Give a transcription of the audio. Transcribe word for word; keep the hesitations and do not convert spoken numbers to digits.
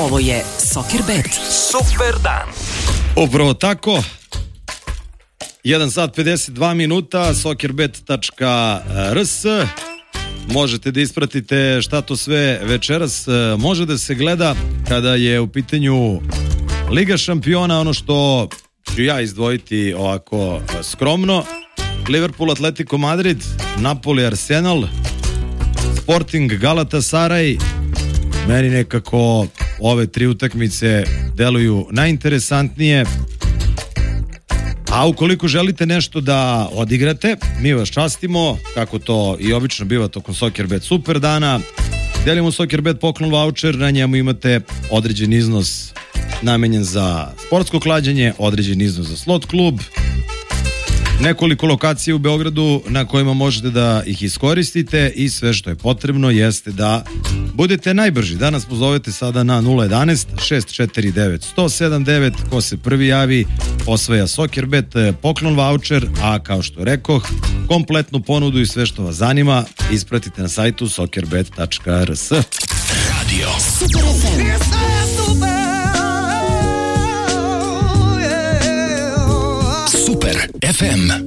Ovo je Soccerbet. Super dan. Upravo tako. jedan sat pedeset dva minuta, soccerbet tačka r s. Možete da ispratite šta to sve večeras može da se gleda kada je u pitanju Liga šampiona. Ono što ću ja izdvojiti ovako skromno: Liverpool, Atletico Madrid, Napoli, Arsenal, Sporting, Galatasaray. Meni nekako ove tri utakmice deluju najinteresantnije. A ukoliko želite nešto da odigrate, mi vas častimo, kako to i obično biva tokom Soccerbet super dana. Delimo Soccerbet poklon voucher, na njemu imate određen iznos namenjen za sportsko klađenje, određen iznos za slot klub, nekoliko lokacija u Beogradu na kojima možete da ih iskoristite i sve što je potrebno jeste da budete najbrži. Danas pozovete sada na nula jedanaest šest četiri devet sto sedam devet. Ko se prvi javi osvaja Soccerbet poklon voucher, a kao što rekoh, kompletnu ponudu i sve što vas zanima ispratite na sajtu soccerbet tačka r s. Radio Super ef em. Super ef em.